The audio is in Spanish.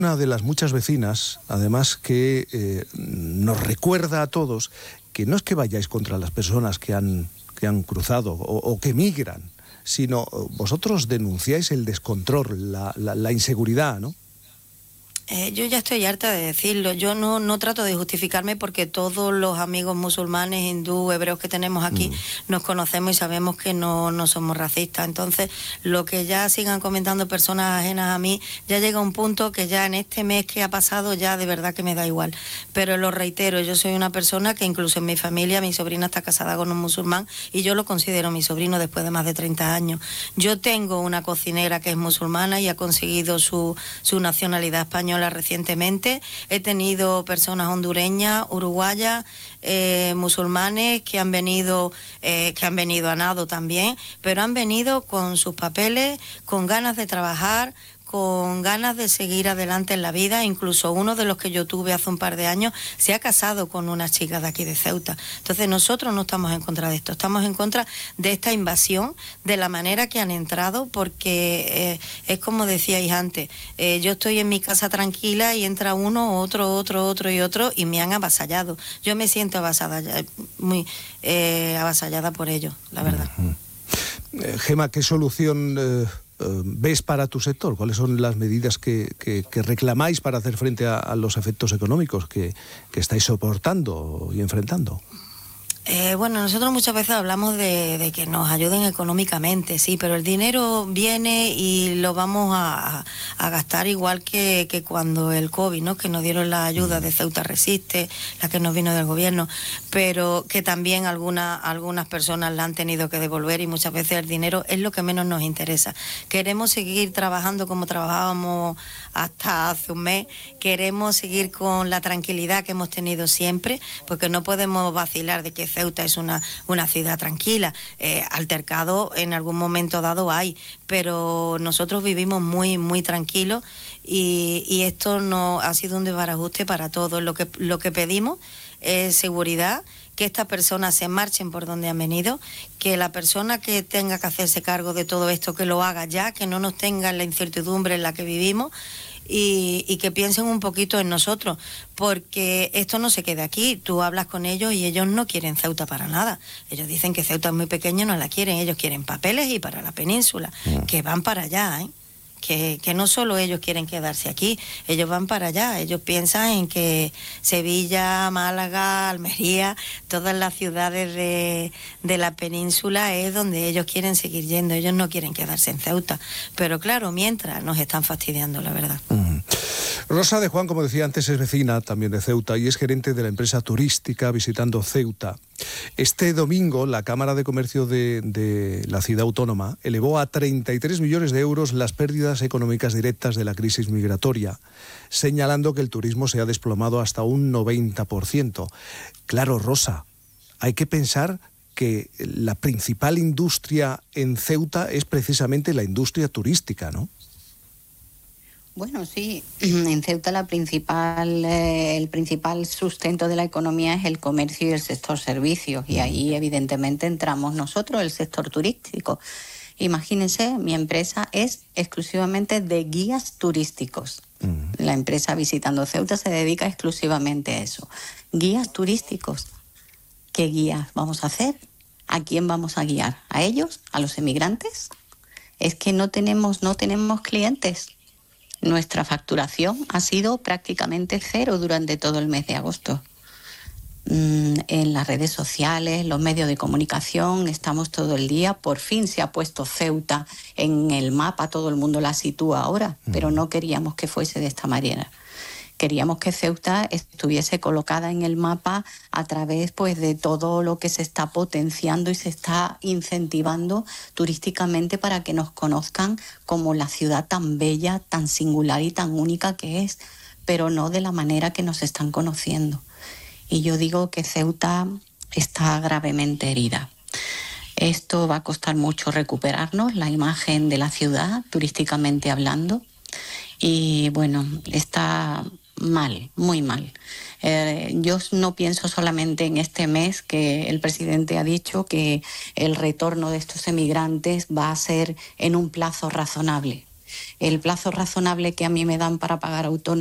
Una de las muchas vecinas, además, que nos recuerda a todos que no es que vayáis contra las personas que han cruzado o que migran, sino vosotros denunciáis el descontrol, la inseguridad, ¿no? Yo ya estoy harta de decirlo. Yo no trato de justificarme porque todos los amigos musulmanes, hindú, hebreos que tenemos aquí nos conocemos y sabemos que no somos racistas. Entonces, lo que ya sigan comentando personas ajenas a mí, ya llega un punto que ya en este mes que ha pasado ya de verdad que me da igual. Pero lo reitero, yo soy una persona que incluso en mi familia, mi sobrina está casada con un musulmán y yo lo considero mi sobrino después de más de 30 años. Yo tengo una cocinera que es musulmana y ha conseguido su nacionalidad española recientemente. He tenido personas hondureñas, uruguayas, musulmanes que han venido a nado también, pero han venido con sus papeles, con ganas de trabajar, con ganas de seguir adelante en la vida. Incluso uno de los que yo tuve hace un par de años se ha casado con una chica de aquí de Ceuta. Entonces nosotros no estamos en contra de esto, estamos en contra de esta invasión, de la manera que han entrado, porque es como decíais antes, yo estoy en mi casa tranquila y entra uno, otro y me han avasallado. Yo me siento avasallada, muy avasallada por ello, la verdad. Gema, ¿qué solución ves para tu sector? ¿Cuáles son las medidas que reclamáis para hacer frente a los efectos económicos que estáis soportando y enfrentando? Bueno, nosotros muchas veces hablamos de que nos ayuden económicamente, sí, pero el dinero viene y lo vamos a gastar igual que cuando el COVID, ¿no? Que nos dieron la ayuda de Ceuta Resiste, la que nos vino del gobierno, pero que también algunas personas la han tenido que devolver y muchas veces el dinero es lo que menos nos interesa. Queremos seguir trabajando como trabajábamos hasta hace un mes, queremos seguir con la tranquilidad que hemos tenido siempre, porque no podemos vacilar de que Ceuta es una ciudad tranquila. Altercado en algún momento dado hay, pero nosotros vivimos muy, muy tranquilos y esto no ha sido un desbarajuste para todos. Lo que pedimos es seguridad, que estas personas se marchen por donde han venido, que la persona que tenga que hacerse cargo de todo esto, que lo haga ya, que no nos tenga en la incertidumbre en la que vivimos y que piensen un poquito en nosotros, porque esto no se queda aquí. Tú hablas con ellos y ellos no quieren Ceuta para nada. Ellos dicen que Ceuta es muy pequeña y no la quieren. Ellos quieren papeles y para la península, que van para allá, ¿eh? Que no solo ellos quieren quedarse aquí, ellos van para allá, ellos piensan en que Sevilla, Málaga, Almería, todas las ciudades de la península es donde ellos quieren seguir yendo, ellos no quieren quedarse en Ceuta, pero claro, mientras nos están fastidiando, la verdad. Rosa de Juan, como decía antes, es vecina también de Ceuta y es gerente de la empresa turística Visitando Ceuta. Este domingo, la Cámara de Comercio de la ciudad autónoma elevó a 33 millones de euros las pérdidas económicas directas de la crisis migratoria, señalando que el turismo se ha desplomado hasta un 90%. Claro, Rosa, hay que pensar que la principal industria en Ceuta es precisamente la industria turística, ¿no? Bueno, sí, en Ceuta el principal sustento de la economía es el comercio y el sector servicios, y ahí evidentemente entramos nosotros, el sector turístico. Imagínense, mi empresa es exclusivamente de guías turísticos. La empresa Visitando Ceuta se dedica exclusivamente a eso. Guías turísticos. ¿Qué guías vamos a hacer? ¿A quién vamos a guiar? ¿A ellos? ¿A los emigrantes? Es que no tenemos clientes. Nuestra facturación ha sido prácticamente cero durante todo el mes de agosto. En las redes sociales, los medios de comunicación, estamos todo el día. Por fin se ha puesto Ceuta en el mapa, todo el mundo la sitúa ahora, pero no queríamos que fuese de esta manera. Queríamos que Ceuta estuviese colocada en el mapa a través, pues, de todo lo que se está potenciando y se está incentivando turísticamente para que nos conozcan como la ciudad tan bella, tan singular y tan única que es, pero no de la manera que nos están conociendo. Y yo digo que Ceuta está gravemente herida. Esto va a costar mucho recuperarnos, la imagen de la ciudad, turísticamente hablando. Y bueno, está mal, muy mal. Yo no pienso solamente en este mes, que el presidente ha dicho que el retorno de estos emigrantes va a ser en un plazo razonable. el plazo razonable que a mí me dan para pagar autónomo